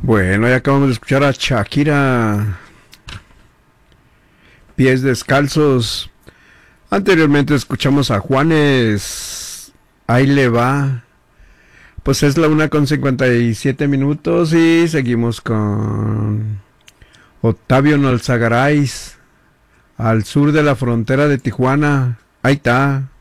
Bueno, ya acabamos de escuchar a Shakira, Pies Descalzos. Anteriormente escuchamos a Juanes, Ahí le va. Pues es la 1:57 y seguimos con Octavio Nolzagaray, al sur de la frontera de Tijuana. Ahí está.